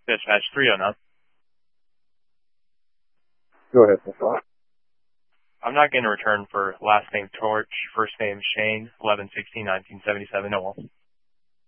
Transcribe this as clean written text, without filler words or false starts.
Dispatch 309. Go ahead, Mr. I'm not getting a return for last name Torch, first name Shane, 11/16/1977. No.